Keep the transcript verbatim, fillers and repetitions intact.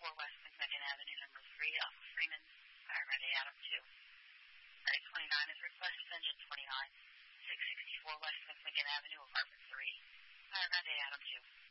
sixty-four West McMicken Avenue, number three, off of Freeman, Fire Ready Adam two. Area twenty-nine is requested, engine twenty-nine, six sixty-four West McMicken Avenue, apartment three, Fire Ready Adam two.